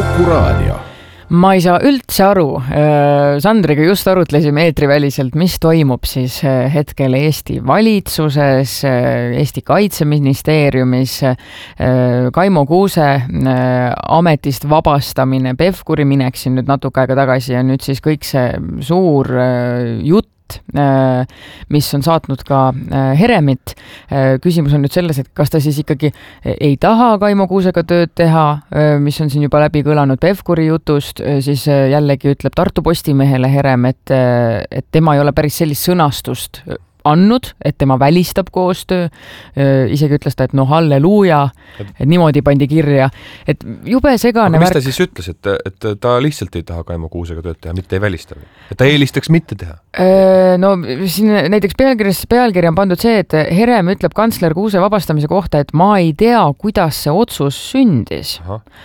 Kuku Raadio. Ma ei saa üldse aru. Sandriga just arutlesime eetriväliselt, mis toimub siis hetkel Eesti valitsuses, Eesti kaitseministeeriumis, Kaimo Kuuse ametist vabastamine, Pevkuri minek siin nüüd natuke aega tagasi ja nüüd siis kõik see suur jutt, mis on saatnud ka Heremit. Küsimus on nüüd selles, et kas ta siis ikkagi ei taha Kaimo Kuusega tööd teha, mis on siin juba läbi kõlanud Pevkuri jutust, siis jällegi ütleb Tartu Postimehele Herem, et tema ei ole päris sellist sõnastust andnud, et tema välistab koostöö. Isegi ütles ta, et halleluuja, niimoodi pandi kirja. Et jube segane värk. Mis ta siis ütles, et ta lihtsalt ei taha Kaimo Kuusega tööd teha, mitte ei välista? Et ta eelistaks mitte teha? No siin näiteks pealkirja on pandud see, et Herem ütleb kantsler Kuuse vabastamise kohta, et ma ei tea, kuidas see otsus sündis.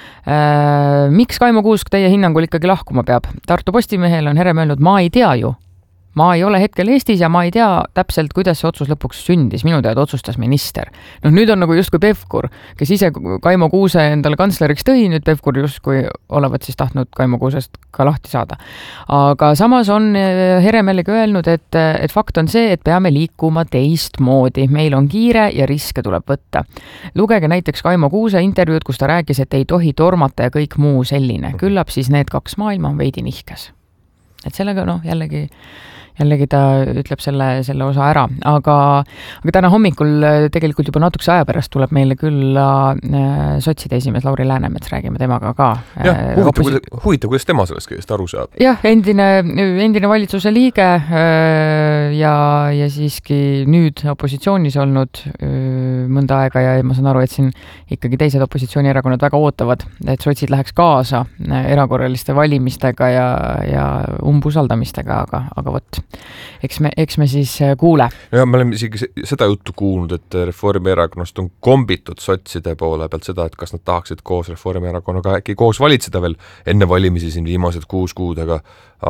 Miks Kaimo Kuusk teie hinnangul ikkagi lahkuma peab? Tartu Postimehel on Herem öelnud, ma ei tea ju. Ma ei ole hetkel Eestis ja ma ei tea täpselt, kuidas see otsus lõpuks sündis. Minu teada otsustas minister. Nüüd on nagu justkui Pevkur, kes ise Kaimo Kuuse endale kantsleriks tõi, nüüd Pevkur justkui olevat siis tahtnud Kaimo Kuusest ka lahti saada. Aga samas on Herem jällegi öelnud, et fakt on see, et peame liikuma teistmoodi. Meil on kiire ja riske tuleb võtta. Lugege näiteks Kaimo Kuuse intervjuud, kus ta rääkis, et ei tohi tormata ja kõik muu selline. Küllap siis need kaks maailma on veidi nihkes. Et sellega jällegi ta ütleb selle osa ära, aga täna hommikul tegelikult juba natukese aja pärast tuleb meile külla sotside esimees Lauri Läänemets, räägime temaga ka. Huvitav, kuidas tema sellest kõigest aru saab? Jah, endine valitsuse liige ja siiski nüüd opositsioonis olnud mõnda aega ja ma saan aru, et siin ikkagi teised opositsioonierakonnad väga ootavad, et sotsid läheks kaasa erakorraliste valimistega ja umbusaldamistega, aga võt. Eks me siis kuule. Ja me oleme isegi seda juttu kuulnud, et Reformierakonnast on kombitud sotside poole pealt seda, et kas nad tahaksid koos Reformierakonnaga äkki koos valitseda veel enne valimisi siin viimased 6 kuud, aga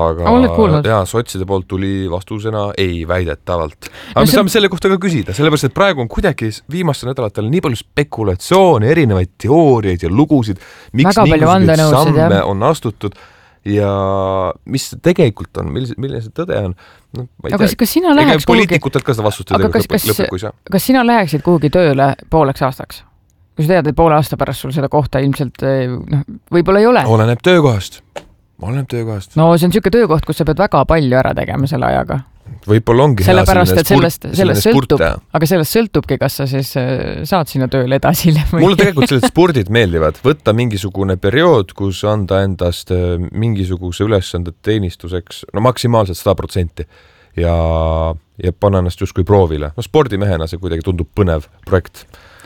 sotside poolt tuli vastusena ei väidetavalt. Aga me saame selle kohta ka küsida, sellepärast, et praegu on kuidagi viimastel nädalatel nii palju spekulatsioone, erinevaid teooriaid ja lugusid, miks niisugused samme on astutud ja mis tegelikult on, milline see tõde on. Kas sina läheks poliitikutelt ka seda vastust lõpuks? Kas sina läheksid kuhugi tööle pooleks aastaks? Kui sa tead, et poole aasta pärast sul seda kohta ilmselt võib-olla ei ole? Oleneb töökohast. No see on niisugune töökoht, kus sa pead väga palju ära tegema selle ajaga. Võib-olla ongi sellepärast, et sellest sõltub, aga sellest sõltubki, kas sa siis saad sinna tööle edasi. Mulle tegelikult sellised spordid meeldivad. Võtta mingisugune periood, kus anda endast mingisuguse ülesande teenistuseks maksimaalselt 100% ja panna ennast justkui proovile. Spordimehena see kuidagi tundub põnev projekt.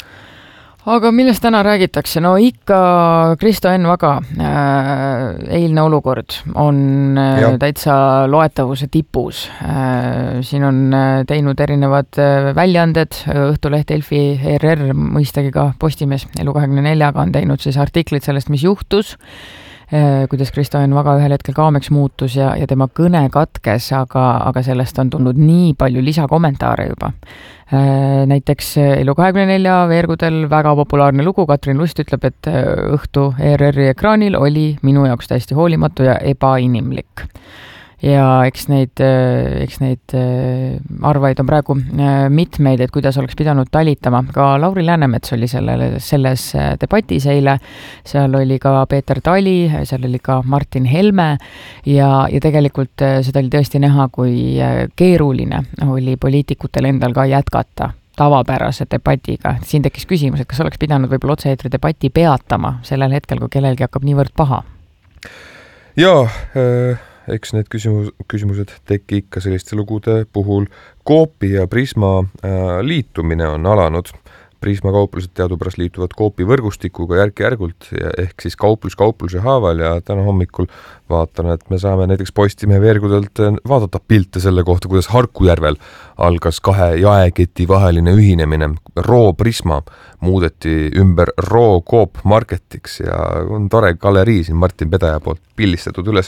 Aga millest täna räägitakse? No ikka Kristo Enn Vaga eilne olukord on täitsa loetavuse tipus. Siin on teinud erinevad väljaanded, Õhtuleht, Elfi, ERR, mõistagi ka Postimees, Elu24 on teinud siis artiklid sellest, mis juhtus, kuidas Kristo Enn Vaga ühel hetkel kaameks muutus ja tema kõne katkes, aga sellest on tulnud nii palju lisakommentaare juba. Näiteks Elu24 veergudel väga populaarne lugu, Katrin Lust ütleb, et õhtu ERR-i ekraanil oli minu jaoks täiesti hoolimatu ja ebainimlik. Ja eks neid arvaid on praegu mitmeid, et kuidas oleks pidanud talitama. Ka Lauri Läänemets oli selles debatis eile, seal oli ka Peeter Tali, seal oli ka Martin Helme ja tegelikult seda oli tõesti näha, kui keeruline oli poliitikutel endal ka jätkata tavapärase debatiga. Siin tekkis küsimus, et kas oleks pidanud võib-olla otse-eetri debati peatama sellel hetkel, kui kellelgi hakkab niivõrd paha? Jaa, eks need küsimused teki ikka selliste lugude puhul. Coopi ja Prisma liitumine on alanud. Prisma kauplused teadupärast liituvad Coopi võrgustikuga järk-järgult ehk siis kaupluse haaval ja täna hommikul vaatan, et me saame näiteks Postimehe veergudelt vaadata pilte selle kohta, kuidas Harkujärvel algas 2 jaeketi vaheline ühinemine. Roo Prisma muudeti ümber Roo Coop Marketiks ja on tore galerii siin Martin Pedaja poolt pillistatud üles.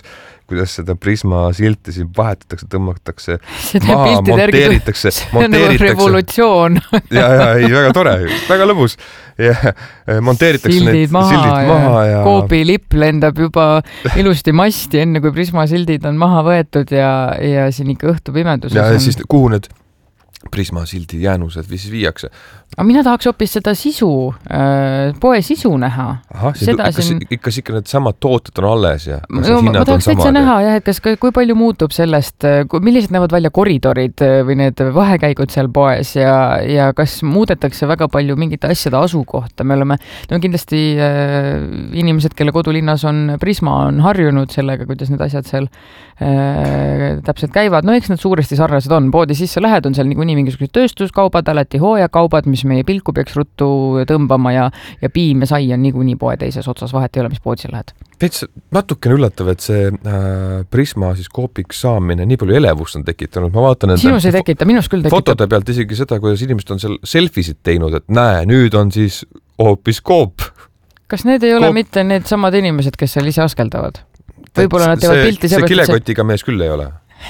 kuidas seda Prisma silti siin vahetatakse, tõmmatakse seda maha, monteeritakse. See on revolutsioon. ja, ei, väga tore, väga lõbus. Ja monteeritakse sildid maha ja koobilipp lendab juba ilusti masti, enne kui Prisma sildid on maha võetud ja siin ikka õhtupimeduses ja siis kuhu need Prisma sildi jäänused viiakse. Aga mina tahaks hoopis seda sisu, poe sisu näha. Ikka need samad tooted on alles ja ma tahaks täitsa näha, jah, et kui palju muutub sellest, millised näevad välja koridorid või need vahekäigud seal poes ja kas muudetakse väga palju mingite asjade asukohta. Me oleme kindlasti inimesed, kelle kodulinnas on Prisma, on harjunud sellega, kuidas need asjad seal täpselt käivad. No eks need suuresti sarnased on. Poodi sisse lähed, on seal niikuinii mingisugused tööstuskaubad, alati hooajakaubad, mis meie pilku peaks ruttu tõmbama ja piim ja sai on niikuinii poe teises otsas, vahet ei ole, mis poodi lähed. Veits natukene üllatav, et see Prisma siis koopiks saamine nii palju elevust on tekitanud. Ma vaatan sinus ei tekita, minus küll tekitab. Fotode pealt isegi seda, kuidas inimesed on seal selfisid teinud, et näe, nüüd on siis hoopis koop. Kas need ei ole mitte need samad inimesed, kes seal ise askeldavad? Võib-olla nad teevad pilti see kilekotiga mees küll ei ole.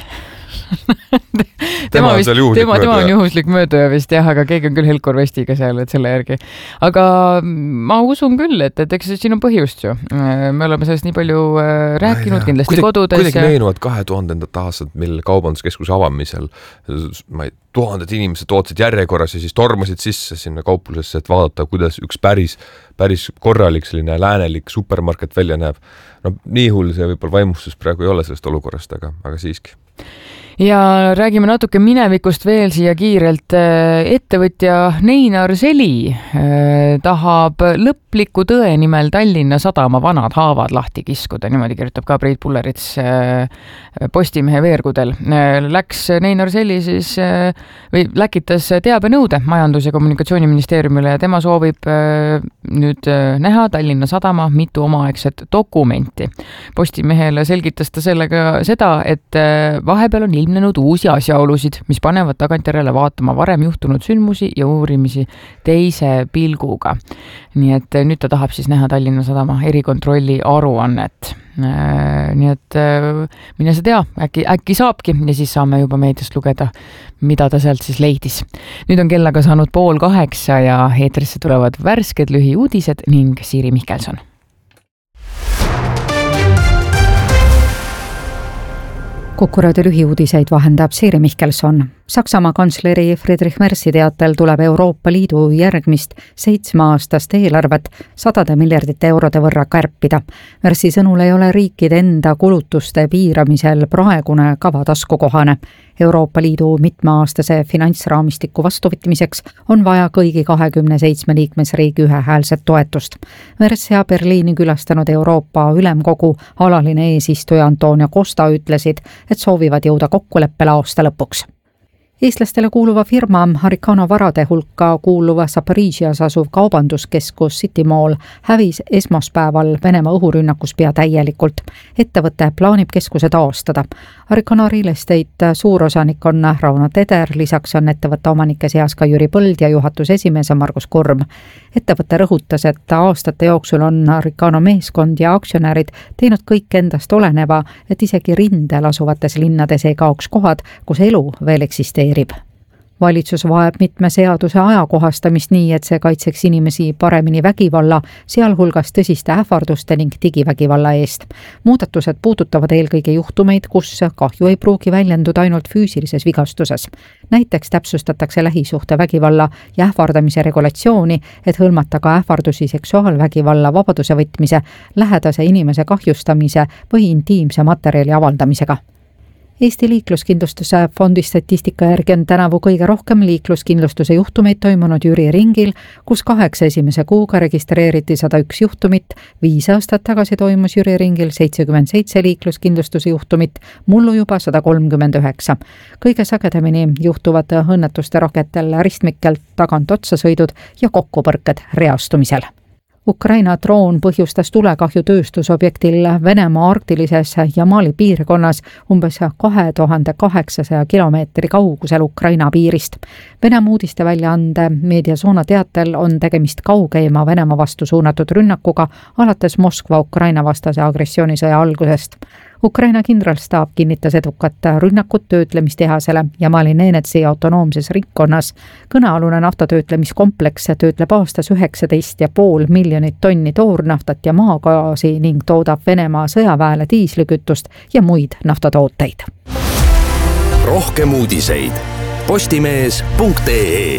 tema on juhuslik mööduja vist jah, aga keegi on küll Helkur Vestiga seal, et selle järgi. Aga ma usun küll, et eks siin on põhjust ju. Me oleme sellest nii palju rääkinud kindlasti kodudes. Kuidagi meenuvad 2000. aastad, mil kaubanduskeskuse avamisel tuhanded inimesed ootsid järjekorras ja siis tormasid sisse sinna kauplusesse, et vaadata, kuidas üks päris korralik selline läänelik supermarket välja näeb. No nii hull see võib-olla vaimustus praegu ei ole sellest olukorrast, aga siiski. Ja räägime natuke minevikust veel siia kiirelt. Ettevõtja Neinar Seli tahab lõpliku tõe nimel Tallinna Sadama vanad haavad lahti kiskuda. Niimoodi kirjutab ka Priit Pullerits Postimehe veergudel. Läks Neinar Seli siis või läkitas teabenõude Majandus- ja Kommunikatsiooniministeeriumile ja tema soovib nüüd näha Tallinna Sadama mitu omaaegset dokumenti. Postimehele selgitas ta sellega seda, et vahepeal on ilmnenud uusi asjaolusid, mis panevad tagantjärele vaatama varem juhtunud sündmusi ja uurimisi teise pilguga. Nii et nüüd ta tahab siis näha Tallinna Sadama erikontrolli aruannet. Nii et mine sa tea, äkki saabki ja siis saame juba meediast lugeda, mida ta sealt siis leidis. Nüüd on kellaga saanud 7:30 ja eetrisse tulevad värsked lühiuudised ning Siiri Mihkelson. Kuku Raadio lühiuudiseid vahendab Siiri Mihkelson. Saksamaa kantsleri Friedrich Merzi teatel tuleb Euroopa Liidu järgmist 7-aastast eelarvet 100 miljardite eurode võrra kärpida. Merzi sõnul ei ole riikide enda kulutuste piiramisel praegune kava taskukohane. Euroopa Liidu mitmeaastase finantsraamistiku vastuvõtmiseks on vaja kõigi 27 liikmesriigi ühehäälset toetust. Merz ja Berliini külastanud Euroopa Ülemkogu alaline eesistuja Antonio Costa ütlesid, et soovivad jõuda kokkuleppele aasta lõpuks. Eestlastele kuuluva firma Haricano varade hulka kuuluva Zaporižias asuv kaubanduskeskus City Mall hävis esmaspäeval Venemaa õhurünnakus pea täielikult. Ettevõte plaanib keskuse taastada. Haricano Real Estate suurosanik on Rauno Teder, lisaks on ettevõtte omanike seas ka Jüri Põld ja juhatuse esimees Margus Kurm. Ettevõte rõhutas, et aastate jooksul on Haricano meeskond ja aktsionärid teinud kõik endast oleneva, et isegi rindel asuvates linnades ei kaoks kohad, kus elu veel eksisteerib. Valitsus vajab mitme seaduse ajakohastamist nii, et see kaitseks inimesi paremini vägivalla, sealhulgas tõsiste ähvarduste ning digivägivalla eest. Muudatused puudutavad eelkõige juhtumeid, kus kahju ei pruugi väljenduda ainult füüsilises vigastuses. Näiteks täpsustatakse lähisuhte vägivalla ja ähvardamise regulatsiooni, et hõlmata ka ähvardusi seksuaalvägivalla vabaduse võtmise, lähedase inimese kahjustamise või intiimse materjali avaldamisega. Eesti liikluskindlustuse fondi statistika järgi on tänavu kõige rohkem liikluskindlustuse juhtumeid toimunud Jüri ringil, kus 8 esimese kuuga registreeriti 101 juhtumit, 5 aastat tagasi toimus Jüri ringil 77 liikluskindlustuse juhtumit, mullu juba 139. Kõige sagedamini juhtuvad õnnetuste rohketel ristmikelt tagant otsasõidud ja kokkupõrked reastumisel. Ukraina droon põhjustas tulekahju tööstusobjektil Venemaa arktilises ja Mali piirkonnas umbes 2800 kilomeetri kaugusel Ukraina piirist. Venemaa uudisteväljaande Mediazona teatel on tegemist kaugeima Venemaa vastu suunatud rünnakuga alates Moskva Ukraina vastase agressioonisõja algusest. Ukraina kindralstaap kinnitas edukat rünnakut töötlemistehasele ja Malinenetsi autonoomses ringkonnas. Kõnealune naftatöötlemiskompleks töötleb aastas 19,5 miljonit tonni toornaftat ja maagaasi ning toodab Venemaa sõjaväele diislikütust ja muid naftatooteid. Rohkem uudiseid postimees.ee.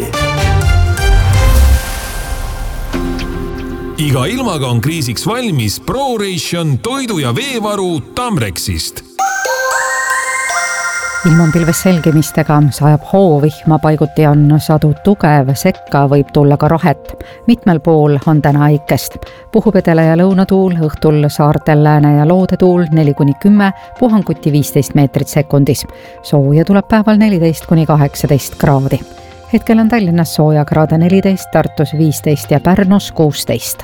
Iga ilmaga on kriisiks valmis ProRation toidu- ja veevaru Tamrexist. Ilm on pilves selgimistega, sajab hoovihma, paiguti on sadu tugev, sekka võib tulla ka rahet. Mitmel pool on täna äikest. Puhub edele- ja lõunatuul, õhtul saartel lääne- ja loodetuul 4-10, puhanguti 15 meetrit sekundis. Sooja tuleb päeval 14-18 kraadi. Hetkel on Tallinnas sooja kraade 14, Tartus 15 ja Pärnus 16.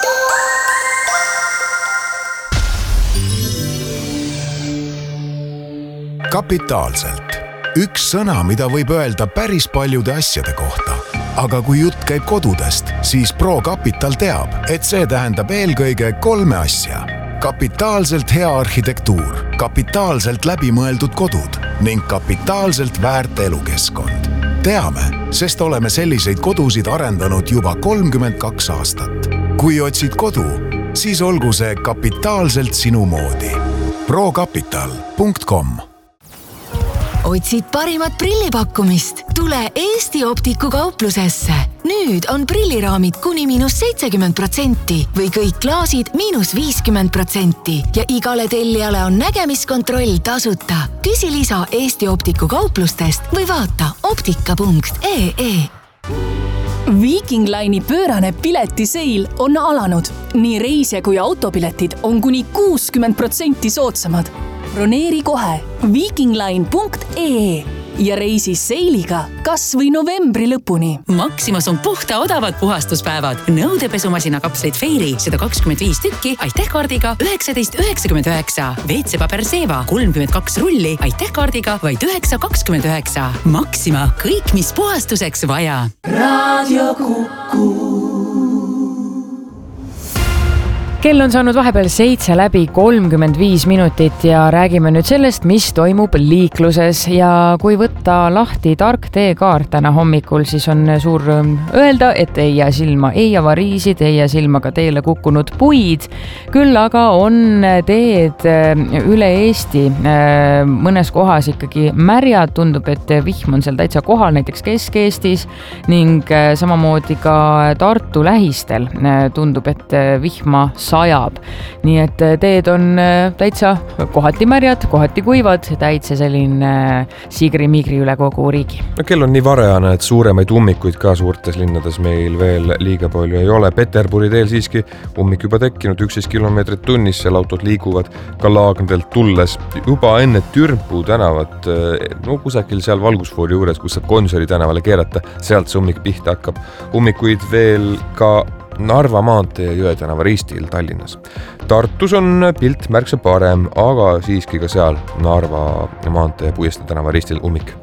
Kapitaalselt. Üks sõna, mida võib öelda päris paljude asjade kohta. Aga kui jutt käib kodudest, siis ProCapital teab, et see tähendab eelkõige 3 asja. Kapitaalselt hea arhitektuur, kapitaalselt läbimõeldud kodud ning kapitaalselt väärt elukeskkond. Teame, sest oleme selliseid kodusid arendanud juba 32 aastat. Kui otsid kodu, siis olgu see kapitaalselt sinu moodi. ProCapital.com. Otsid parimat prillipakkumist? Tule Eesti Optiku kauplusesse. Nüüd on prilliraamid kuni -70% või kõik klaasid -50% ja igale tellijale on nägemiskontroll tasuta. Küsi lisa Eesti Optiku kauplustest või vaata optika.ee. Viking Line'i pöörane piletiseil on alanud. Nii reisija kui autopiletid on kuni 60% soodsamad. Broneeri kohe vikingline.ee ja reisi seiliga kas või novembri lõpuni. Maximas on puhta odavad puhastuspäevad. Nõudepesumasina kapsleid Fairy 125 tükki Aitähkaardiga 19,99. WC-paber Seva 32 rulli Aitähkaardiga vaid 9,29. Maxima, kõik mis puhastuseks vaja. Raadio Kuku. Kell on saanud vahepeal 7:35 minutit ja räägime nüüd sellest, mis toimub liikluses ja kui võtta lahti tark teekaart täna hommikul, siis on suur rõõm öelda, et ei jää silma ei avariisid, ei jää silma ka teele kukkunud puid. Küll aga on teed üle Eesti mõnes kohas ikkagi märjad, tundub, et vihm on seal täitsa kohal, näiteks Kesk-Eestis ning samamoodi ka Tartu lähistel tundub, et vihma sajab. Nii et teed on täitsa kohati märjad, kohati kuivad, täitsa selline sigri-migri üle kogu riigi. No, kell on nii varajane, et suuremaid ummikuid ka suurtes linnades meil veel liiga palju ei ole. Peterburi teel siiski ummik juba tekkinud 11 kilomeetrit tunnis, seal autod liiguvad ka Laagnedelt tulles juba enne Türmpuu tänavat, no kusagil seal valgusfoori juures, kus saab Gonsiori tänavale keerata, sealt see ummik pihta hakkab. Ummikuid veel ka Narva maantee ja Jõe tänava ristil Tallinnas. Tartus on pilt märksa parem, aga siiski ka seal Narva maantee ja Puiestee tänava ristil ummik.